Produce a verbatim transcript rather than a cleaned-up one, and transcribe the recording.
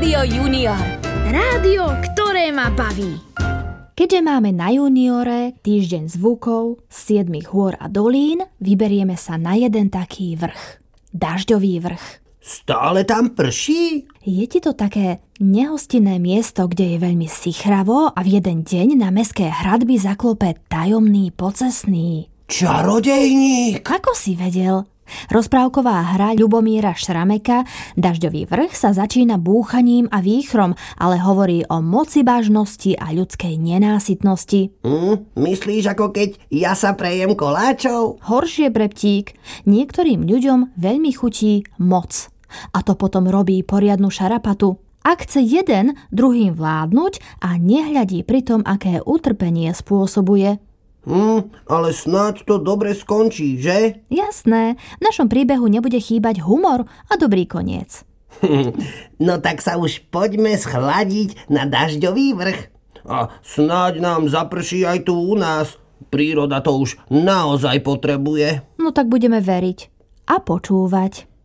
Rádio Junior. Rádio, ktoré ma baví. Keďže máme na Juniore týždeň zvukov z siedmich hôr a dolín, vyberieme sa na jeden taký vrch. Dažďový vrch. Stále tam prší? Je ti to také nehostinné miesto, kde je veľmi sichravo a v jeden deň na mestské hradby zaklope tajomný pocestný. Čarodejník! Ako si vedel? Rozprávková hra Ľubomíra Šrameka Dažďový vrch sa začína búchaním a výchrom, ale hovorí o mocibažnosti a ľudskej nenásytnosti. Hm, myslíš, ako keď ja sa prejem koláčov? Horšie, Breptík. Niektorým ľuďom veľmi chutí moc. A to potom robí poriadnu šarapatu. Ak chce jeden druhým vládnuť a nehľadí pritom, aké utrpenie spôsobuje. Hm, ale snáď to dobre skončí, že? Jasné, v našom príbehu nebude chýbať humor a dobrý koniec. No tak sa už poďme schladiť na Dažďový vrch. A snáď nám zaprší aj tu u nás. Príroda to už naozaj potrebuje. No tak budeme veriť a počúvať.